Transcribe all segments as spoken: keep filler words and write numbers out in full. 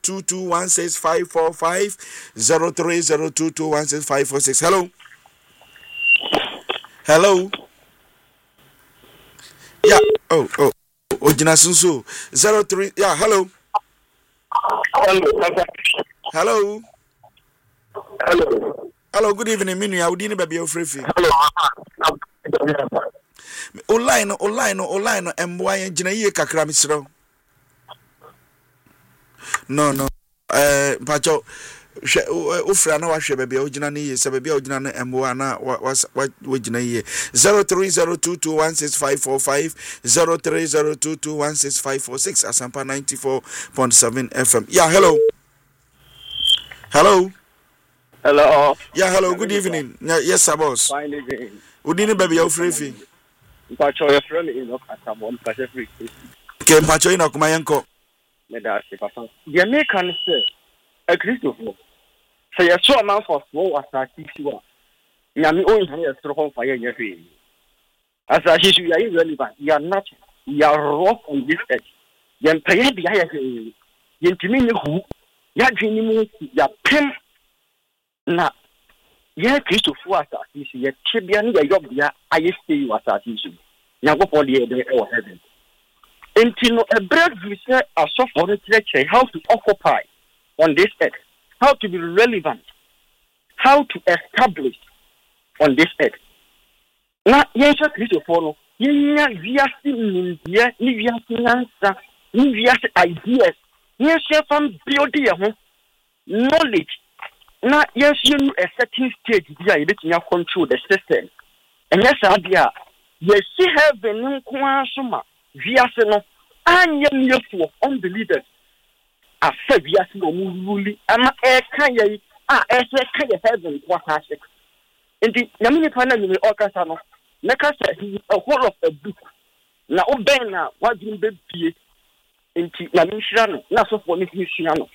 two two one six five four five, zero three zero two two one six five four six. Hello. Hello. Yeah. Oh, oh. Ojina Sunsu. zero three. Yeah, hello. Hello. Hello. Hello. Hello, good evening. Minu ya udini baby ofrefi. Hello. Online, online, online. Emboy jina ye kakra misro. No, no. Eh, pacho. Ufra na wahwe baby ojina ni ye. Se baby ojina na emboy na wajina ye. zero three zero two two one six five four five, zero three zero two two one six five four six. Asampa ninety-four point seven F M. Yeah, hello. Hello. Hello. Yeah, hello. Good evening. Yeah, yes, sir, boss. Fine evening. Udini baby your free. Pacho your friend is not at one pacho free. Okay, Pacho ina kuma yanko. Me da se papa. The American say a Christopher. Say a so amount for small as a tissue. Nyami o yin ya stro hon fire nya free. As a tissue you are irrelevant. You are not you are rough on this edge. Yen pay the higher yen timi ni hu. Ya dwini mu ya pem na ye Christopher asasi ye tibia ni ye yobia aye stay asasi su nyankopon de de e wo heaven entino a bread we say aso for the church how to occupy on this earth, how to be relevant, how to establish on this earth. Na ye Christopher no ye nya viasi ni ye ni viasi nansa ni viasi ideas ye share from building ho knowledge. Now, yes, you know a certain stage, yeah, you can control the system. And yes, idea, yes, see heaven, no quasuma, via seno, and young for unbelievers. I said, yes, no, really, I'm a kind of, ah, as a kind of heaven, what has it? Indeed, Yamini Pana, you will orchestra, make us a whole of a book. Now, obey now, what do you be? Into Yamishan, not so for Miss Michiano.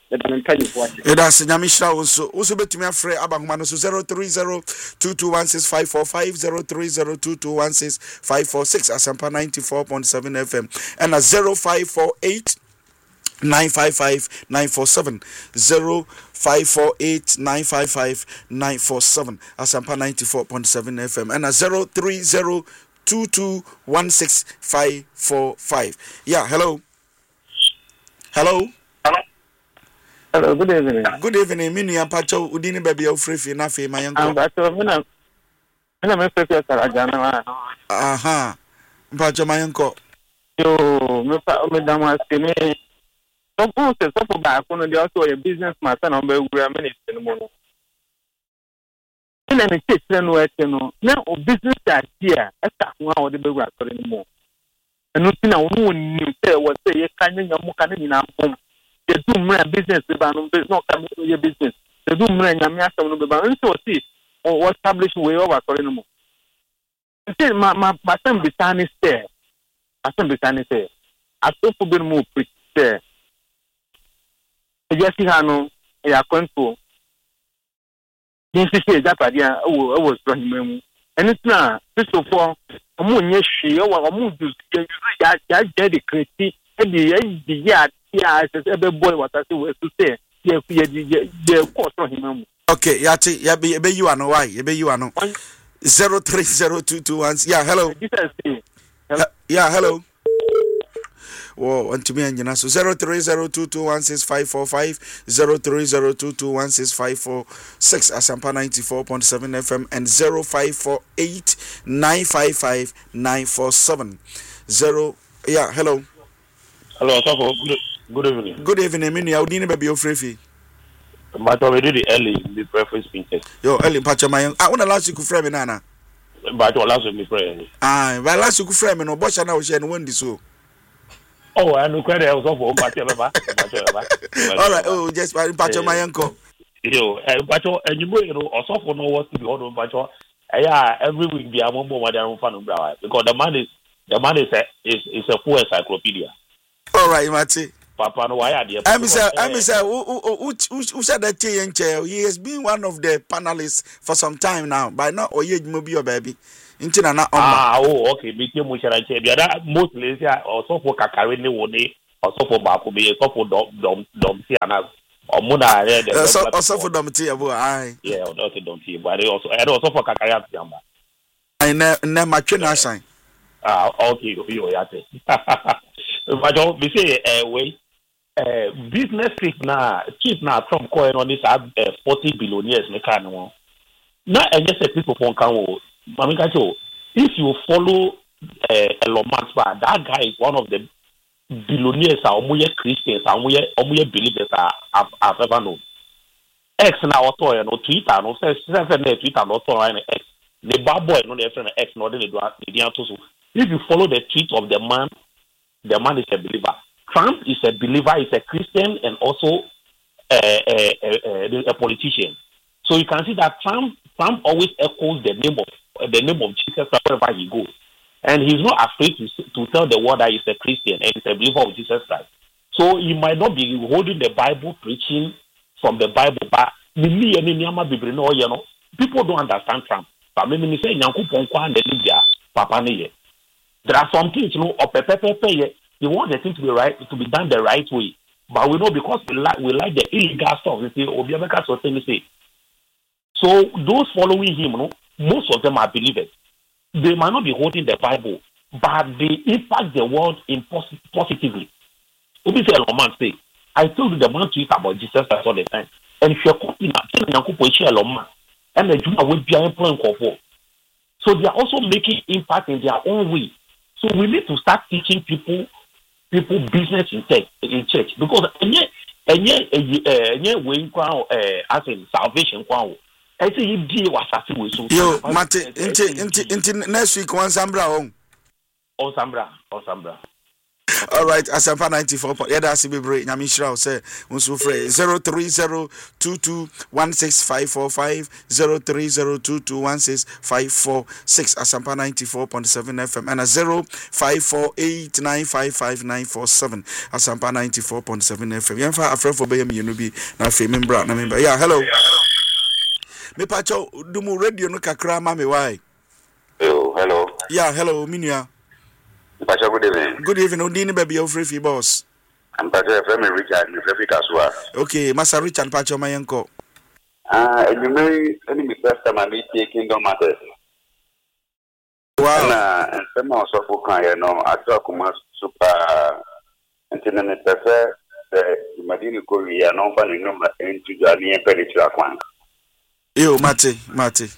That's Nyamishra also. Also, bet me a free abangman so zero three zero two two one six five four five, zero three zero two two one six five four six, Asampa ninety-four point seven F M, and a zero five four eight nine five five nine four seven, zero five four eight nine five five nine four seven, Asampa ninety-four point seven F M, and a zero three zero two two one six five four five. Yeah, hello. Hello. Hello, good evening. Good evening. Minu ya pacho udini baby ya ufrefi na fe mayanko. I'm pacho mina mina mefefi ya sarajana wa. Aha. Pacho mayanko. Yo, mefa umedama skini. Sopo se sopo ba kono dia so ye business matter na mba ewura ministry no mo. Ina ne tete no ete no. Na o business idea esa ho a wo de bewura kore no mo. Enu ti na wo no ni se wo se ye kanye nyamu kan ni na pom. They do my business, business not your business. They do my Yamia no so see or establish way over Corinamo. Until my my my son Bitani stay. I son Bitani say. I so for being more pretty. Yes, Hano, a control. Yes, he said that idea. Oh, I was from him. And it's now, first of all, a moon, yes, she or a moon to get the critique and the yard. Yeah, it's every boy what I was to say. Yeah, yeah, yeah, yeah, of course, from him. Okay, Yati, Yabi, be you are no why, be you are no zero three zero two two one. Yeah, hello. Yeah, hello. Whoa, and to me and you know, so zero three zero two two one six five four five, zero three zero two two one six five four six, Asampa ninety-four point seven F M, and zero five four eight nine five five nine four seven. Zero, yeah, hello. Hello, good, good evening. Good evening, Mini. I would need to be your free. But already the early the preference speeches. Yo, early patch of my young. I want to last you could frame me, Nana. But your last me pray. Ah, but last you could frame me, no bosh and I was sharing one this so. Oh, I know credit also for but all right, oh, just by patch of my uncle. Yo, and but and you know, also for no what to be on but yeah, every week be a more more than fun because the man is the man is a is is a full encyclopedia. All right, Mati. Papa, no, why are you? I'm say, I'm say, who who said that he has been one of the panelists for some time now. By now, or you maybe your baby. Ah, oh, okay. Became much like that. Most lazy also for Kakari, also for baako be so for dom dom dom see ana omo na here the so also for dom tea abo ai yeah also dom tea but also and also for kakaya fiamba ai na na matwe na asan ah okay you ya te but don't be say eh way eh business trip na trip na Trump coin on this forty billionaires me kan won na enye say people for kan wo mami ka say if you follow uh, Elon Musk, that guy is one of the billionaires are omuye Christians are omuye omuye believers are I've, I've ever known. X na auto you know Twitter no say say Twitter no auto right X the bad boy no the friend X no dey do dey to so if you follow the tweet of the man the man is a believer. Trump is a believer, is a Christian and also a, a, a, a politician. So you can see that Trump Trump always echoes the name of the name of Jesus wherever he goes. And he's not afraid to to tell the world that he's a Christian and he's a believer of Jesus Christ. So he might not be holding the Bible, preaching from the Bible, but people don't understand Trump. There are some things, you know, they want the thing to be right, to be done the right way. But we know because we like we like the illegal stuff. We say, so those following him, you know, most of them are believers. They might not be holding the Bible, but they impact the world in posit- positively. Obi say Elon say, I told you the man tweet about Jesus all the time. And if you're copying that, tell Yanko Poichi Elon and the Juma will be an employing for. So they are also making impact in their own way. So we need to start teaching people people business in tech in church because any any any way as in salvation kwao. I say he be was as we so. Yo, Mate, inti inti inti next week one Sambra on. On Sambra, on Sambra. All right, Asampa ninety-four. Yeah, that's the break. Nyamishra say unsu free zero three zero two two one six five four five zero three zero two two one six five four six Asampa ninety-four point seven F M and a zero five four eight nine five five nine four seven Asampa ninety-four point seven F M. Yamfa afre for be you no be na fe membra na member. Yeah, hello. Me pacho dumu radio no kakra ma me why. Hello, hello. Yeah, hello, Minia. Pacho, good evening. Good evening, Odini baby, your free boss. I'm Pacho from Richard, you free Kaswa. Okay, Master Richard Pacho Mayanko. Ah, and you may any me first time I meet Kingdom Matters. Wow. And some also for you know, I talk much super and then I prefer the Madini Korea, no one in number into Johnny and Perichakwan. Yo, Mate, Mate.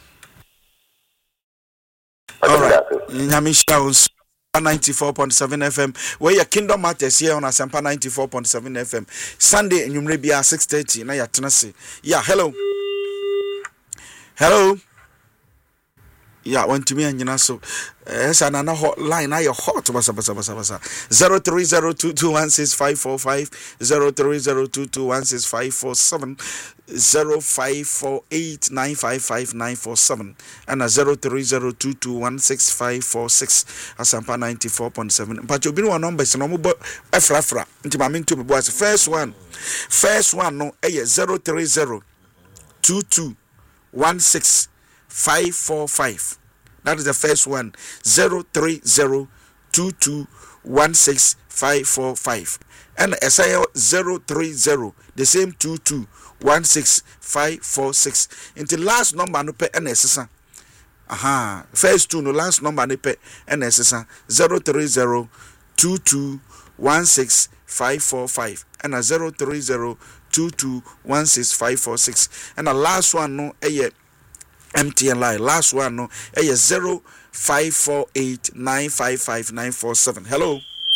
All right. Nyamisha ninety-four point seven F M. Where your Kingdom Matters here on Asampa ninety-four point seven F M. Sunday in Umrebia six thirty. Now you're Tennessee. Yeah, hello. Hello. Yeah, want to me and you know so. Yes, and another hotline. Now you're hot. Basa basa basa basa. Zero three zero two two one six five four five. Zero three zero two two one six five four seven. Zero five four eight nine five five nine four seven and a zero three zero two two one six five four six. Asampa ninety four point seven. But you've been one numbers no more. Efra fra. Into my mean to be boys. First one. First one no. Eh zero three zero two two one six five four five. That is the first one. Zero three zero two two one six five four five. And S I L zero three zero. The same two two one six five four six. Into last number no pe N S S. Aha. First two no last number no pe N S S. Zero three zero two two one six five four five. And a zero three zero two two one six five four six. And the last one no eh M T N line. Last one no eh zero five four eight nine five five nine four seven. Hello.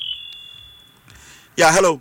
Yeah, hello.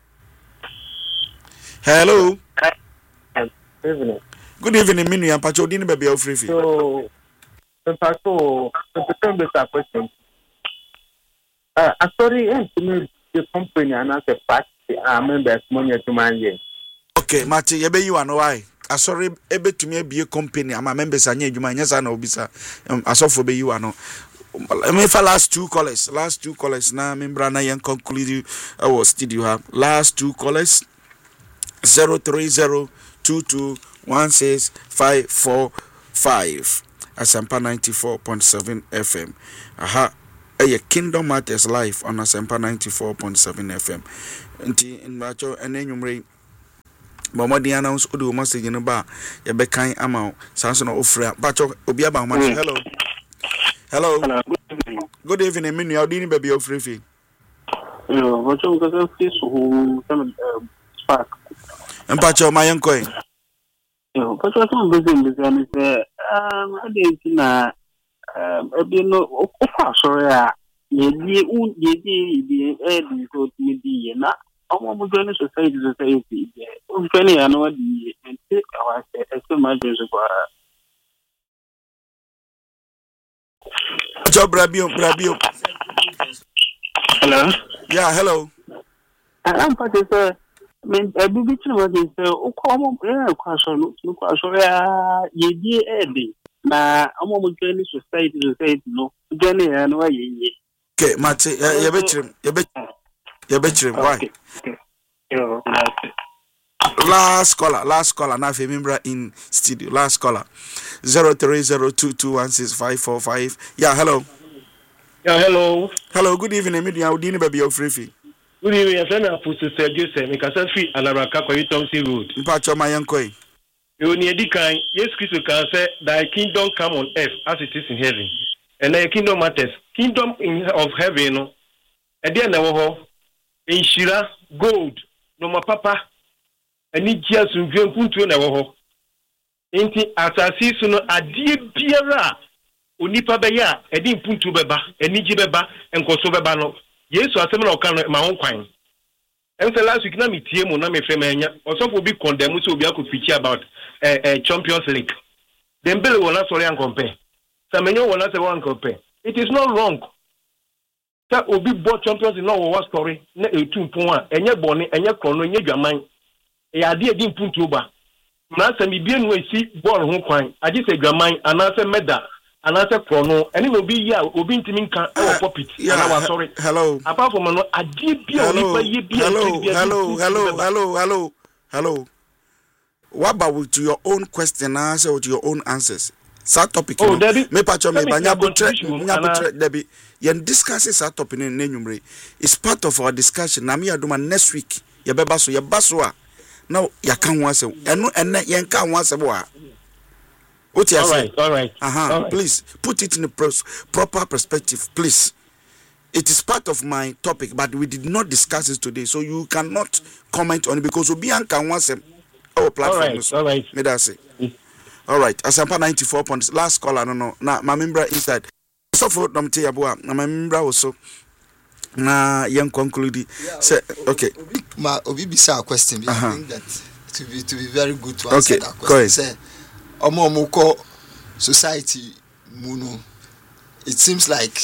Hello. Good evening. Good evening, Minu and Pacho. Didn't be your free. So, so Pacho, the same better question. Uh, sorry, and to me, the company and as a fact, I remember money to my okay, Mati, you be you and why? I sorry, ebe to me be a company. I'm a member. Sanye, you might yes, I know. Bisa, um, I saw for be you. I know. I mean, for last two callers, last two callers. Now, member, na young conclude our studio have last two callers. Zero three zero two two one six five four five. Asampa ninety four point seven F M. Aha. a Kingdom Matters live on Asempa ninety-four point seven F M. Nti nbacho ene nwumre ba modi announce odo message no ba ye be kan ama sanso na ofra bacho obi aba ma hello hello good evening menu ya odini baby ofrefi yo bacho ko se so some spark mpacho mayenkoi yo bacho so bezin bezin se um ade na um ebi no ofa sori a ye die u ye die die e di ko ti di na omo mo join society society ye o fene ya no di ente awa se e ma jesu kwa job brabio brabio hello yeah hello I'm part of the men e bi bi tinu wa se o ko mo e kwa so no kwa so ya ye die e di na omo mo join society society no join ya no ye ye okay mate ye be chim ye be ye be chim why yo last caller last caller na fe membra in studio last caller zero three zero two two one six five four five yeah hello yeah hello hello good evening media odini baby ofrefi good evening ya sana pusu se Joseph me kasa fi alaraka kwa Thompson road mpa choma yankoi yo ni edikan yes Christ can say thy kingdom come on earth as it is in heaven and thy kingdom matters kingdom in of heaven no e dey na wo ho inshira gold no ma papa ani gia sunjwe mpuntuo na wo ho enti asasi so no adie biara onipa be ya e di mpuntuo beba ani gi beba enkoso beba no Yesu asem na oka no ma ho kwan ense last week na metie mu na me frema anya osofo bi condemn so obi akofiki about eh eh Champions League Dembele wona sorry and compare Samenyo wona say one compare it is not wrong ta obi bo Champions League no wo story na etu mpon a enye bone enye krono enye dwaman e ade edi mpuntu ba na se mi bie no esi ball ho kwan age se dwaman ana se meda ana se krono eni no bi ya obi ntimi nka e wo popit ana wa sorry hello apart from no ade bia oni pa ye bia hello hello hello hello hello hello what about with your own question answer with your own answers that topic oh, no, me me pacho me banya botre nya botre debi yen discussing that topic in nenumre is part of our discussion na me aduma next week ye beba so ye baso a now ya kan ho asem eno enne yen kan ho asem wa what you say all right uh-huh all right. Please put it in a pros- proper perspective please. It is part of my topic but we did not discuss it today so you cannot comment on it because obi an kan ho asem our platform all right, so all right. me that say all right Asampa ninety-four points last caller no no na my member inside so for them tell aboa na my member also na yen conclude yeah, say okay obi ma obi bisa a question be uh-huh. I think that to be to be very good to answer okay, that question say omo omo ko society muno it seems like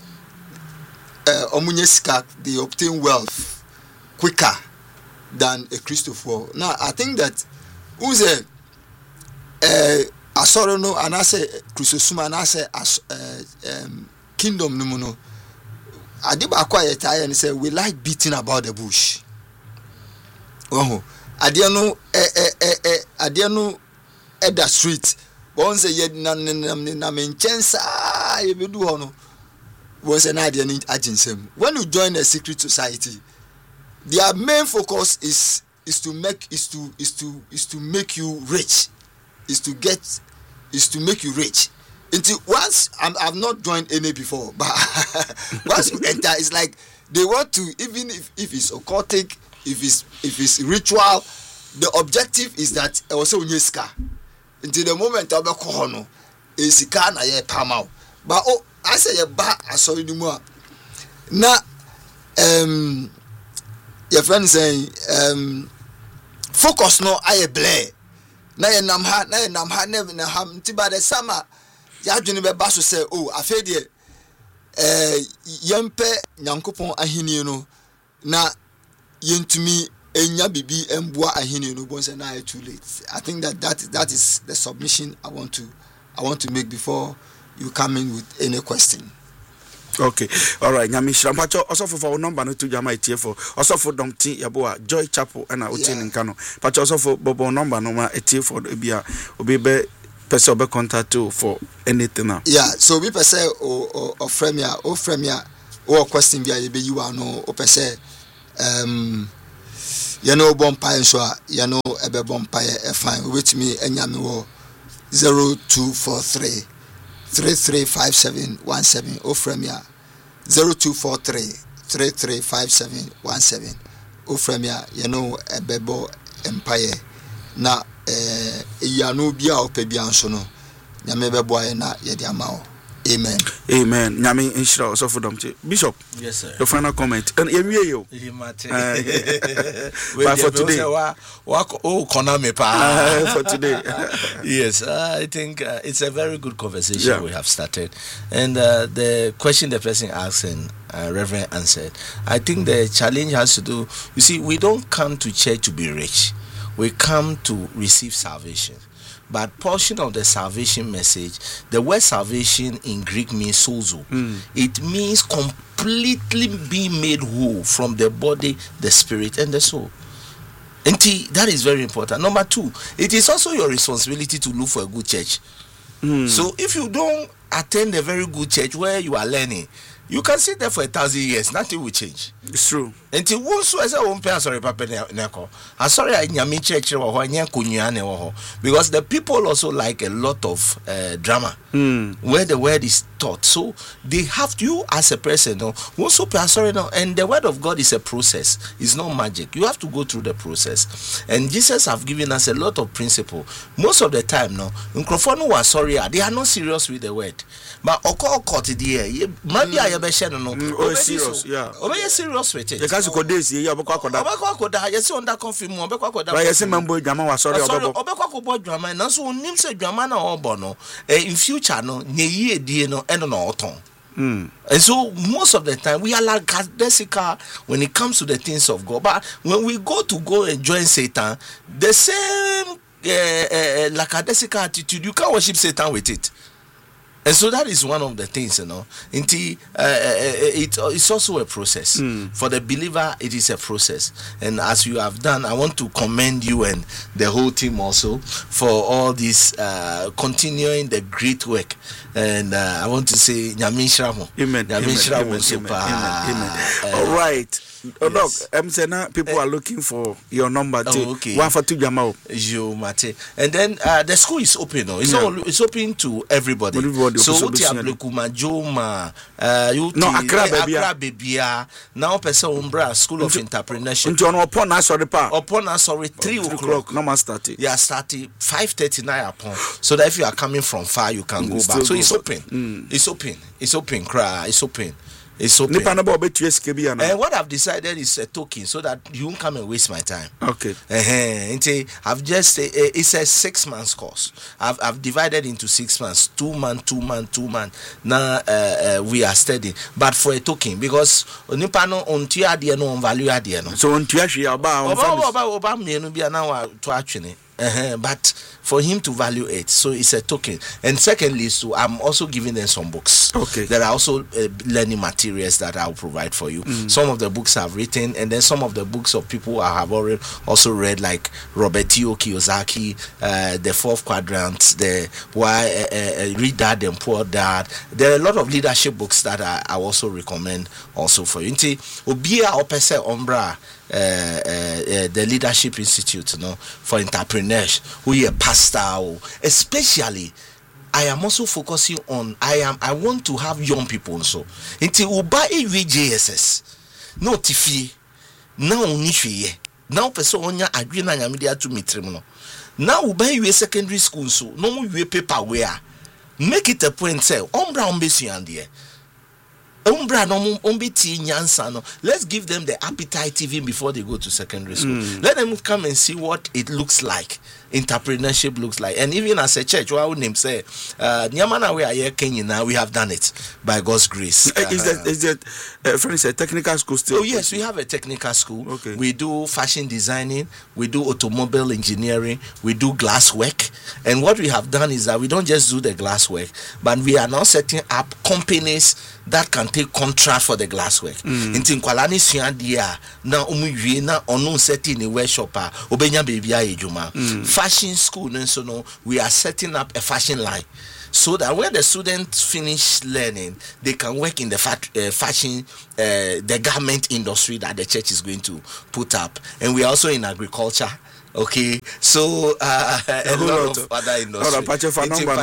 uh omunye sika they obtain wealth quicker than a Christopher. Now I think that who's a uh asoro no and I say Christosuma and I say as uh, um kingdom no no Adiba quiet tire and say we like beating about the bush. Oh, adiano eh eh eh eh adiano at the street. Once a yet na na na menchensa you be do hono. Once an idea need agency. When you join a secret society, their main focus is is to make is to is to is to make you rich, is to get is to make you rich. Until once I'm, I've not joined any before, but once you enter, it's like they want to even if, if it's occultic, if it's if it's ritual, the objective is that also unyeska. Until the moment I'll be kohono, is na ye pamao. But oh, I say ye ba I saw you more. Na um your friend saying um focus no aye blare. Na ye nam ha na ye nam ha never na ham tiba the summer. Ya dwene be ba so say oh afa de eh yempe nyankopon ahini no na yentumi enya bibi emboa ahini no bon say na too late. I think that that that is the submission I want to I want to make before you come in with any question. Okay, all right. Nyami Shrampacho also for number no to jama etie for also for domti yaboa Joy Chapel and a hotel in Kano. Pacho also for bobo number no ma etie for bia obi be person be contact you for anything now. Yeah, so we per se o o o frame ya o frame ya o question bi a be you ano o per se um you know bompa so you know ebe bompa e fine with me enya me wo zero two four three three three five seven one seven o frame ya zero two four three three three five seven one seven o frame ya you know ebe bo empire na eh ya no bia o pe bia nso no nyame bebo aye na ye di ama o. Amen. Amen. Nyame inshira also for them. Bishop. Yes, sir. Your final comment. And you you. But for today, oh, Konami pa for today. Yes, uh, I think uh, it's a very good conversation yeah. we have started, and uh, the question the person asked and uh, Reverend answered. I think the challenge has to do. You see, we don't come to church to be rich. We come to receive salvation. But portion of the salvation message, the word salvation in Greek means sozo. Mm. It means completely being made whole from the body, the spirit, and the soul. And that is very important. Number two, it is also your responsibility to look for a good church. Mm. So if you don't attend a very good church where you are learning, you can sit there for a thousand years, nothing will change. It's true. Until once I say, "Oh, sorry, Papa Neko." I'm sorry, I nyami church because the people also like a lot of uh, drama mm. where the word is taught. So they have to, you as a person, no, also sorry, no, and the word of God is a process. It's not magic. You have to go through the process. And Jesus have given us a lot of principle. Most of the time, no, microphone was sorry, they are not serious with the word. But oko oko today, maybe I have a channel, no, oh, serious, yeah, oh, serious with it. Because you could this year, obeko akoda, obeko akoda, yes, on that confirm, obeko akoda. But yes, mambo drama was sorry, obeko akoda drama, and also nim say drama na obono. In future, no, ne ye die no, and no oton. Mm. And so most of the time we are like Jessica when it comes to the things of God. But when we go to go and join Satan, the same uh, uh, like Jessica attitude, you can't worship Satan with it. And so that is one of the things, you know. Until, uh, it, it's also a process. Mm. For the believer, it is a process. And as you have done, I want to commend you and the whole team also for all this, uh, continuing the great work. And uh, I want to say, Nyamin Shramo. Amen. Nyamin Shramo. All right. Oh, yes. Doc, I'm saying now people uh, are looking for your number. Oh, okay. One for two Jamao. You mate. And then uh, the school is open. No? It's yeah. all it's open to everybody. everybody so what you have Joma, uh, you no Accra baby. Accra baby. Now person umbra School of Entrepreneurship. Into on upon us sorry pa. Upon us sorry three o'clock. No man started. Yeah, starting five thirty nine upon. So that if you are coming from far, you can go back. So it's open. Mm. It's open. It's open. Cry. It's open. It's open. And what I've decided is a token so that you won't come and waste my time. Okay. Uh-huh. I've just uh, it's a six months course. I've I've divided into six months, two month, two month, two month. Now uh, uh, we are studying, but for a token because onipano on tia dia no on value dia no. So on tia shi aba on family. Oba oba oba me no bia na to actually. Uh-huh. But for him to value it, so it's a token. And secondly, so I'm also giving them some books. Okay. There are also uh, learning materials that I'll provide for you. Mm. Some of the books I've written, and then some of the books of people I have already also read, like Robert T. Kiyosaki, uh, The Fourth Quadrant, the Why uh, uh, Read Dad and Poor Dad. There are a lot of leadership books that I, I also recommend also for you. Obia Opese Ombra. Uh, uh, uh, the Leadership Institute, you know, for entrepreneurs who are pastor, especially. I am also focusing on. I am. I want to have young people also. Until Uba E V J S S, no Tifi, now Nishiye, now person onya agree na nyamidia to mitrimo. Now Uba E secondary school so no we paper where make it a point say ombra ombesi andie. Umbra no umbiti nyansa no. Let's give them the appetite even before they go to secondary school. Mm. Let them come and see what it looks like. Entrepreneurship looks like, and even as a church, what would name say? Uh, Nyamana we are here, Kenya now. We have done it by God's grace. Uh, is that is that uh, friend is a technical school still? Oh yes, we have a technical school. Okay. We do fashion designing, we do automobile engineering, we do glass work, and what we have done is that we don't just do the glass work, but we are now setting up companies that can take contract for the glass work. Inti nkwalani siandia na umuwie na onu setting a workshop obenya baby ejuma. fashion school, no, so no, we are setting up a fashion line. So that when the students finish learning, they can work in the fat, uh, fashion, uh, the garment industry that the church is going to put up. And we are also in agriculture. Okay, so uh, a lot of other industries.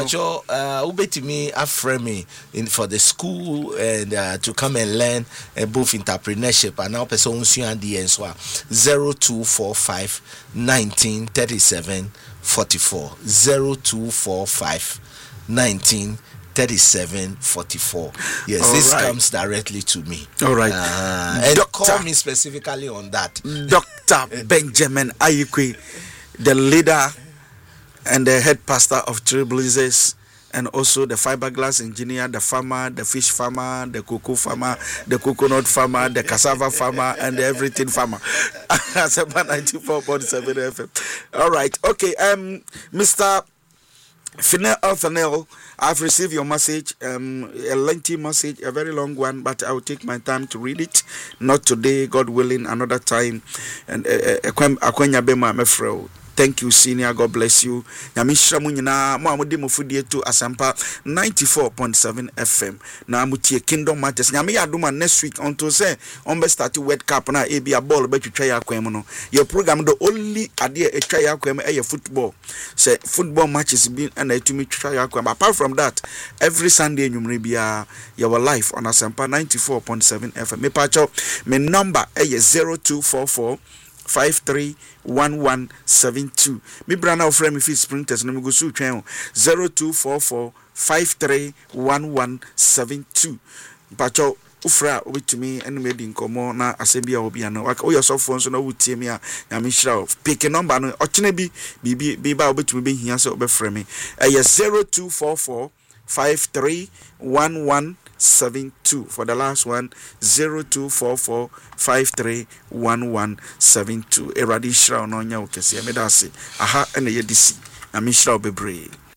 Uh, Ubetimi afraid me in for the school and uh, to come and learn uh, both entrepreneurship and now person and the answer zero two four five nineteen thirty seven forty four zero two four five nineteen thirty-seven forty-four. Yes, all this right. comes directly to me. All right. Uh, and Doctor, call me specifically on that. Doctor Benjamin Ayikwe, the leader and the head pastor of Trailblazers, and also the fiberglass engineer, the farmer, the fish farmer, the cocoa farmer, the coconut farmer, the cassava farmer, and the everything farmer. Asempa ninety-four point seven F M. All right. Okay. Um, Mister Finel Althanel, I've received your message, um, a lengthy message, a very long one, but I will take my time to read it. Not today, God willing, another time. And Akwenya Bema Mefro. Thank you, senior. God bless you. Yamishra munyina mo amode mofudie to Asampa ninety-four point seven F M. Na mutie Kingdom Matters. Nyame yadoma next week until say on be start World Cup na e bia ball be twetwa ya kwem no. Your program the only ade e twa ya kwem e football. Say football matches be and etumi twetwa ya kwem. Apart from that, every Sunday nyumre bia your life on Asampa ninety-four point seven F M. Me pacho me number e zero two four four five three one one seven two. Me brana of frame if it's sprinters no me go so twen zero two four four five three one one seven two. Pacho ufra obetumi enu me di nkomo na asebia obi ano o yourself phone so na wutie me a ya me hira pick number no ochine bi bibi bi ba obetumi be hia so obeframe me eh zero two four four five three one one seven two. For the last one, zero two four four five three one one seven two. Eradi Shra Ononya Ukesi. Amedasi. Aha ene yedisi. Amishra Obebre.